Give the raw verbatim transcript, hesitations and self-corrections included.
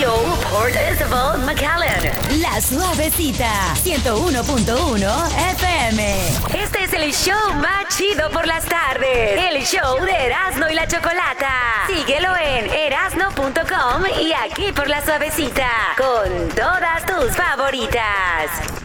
Radio Port Isabel, McAllen. La Suavecita, ciento uno punto uno F M. Este es el show más chido por las tardes. El show de Erasmo y la Chocolata. Síguelo en erasno punto com y aquí por La Suavecita. Con todas tus favoritas.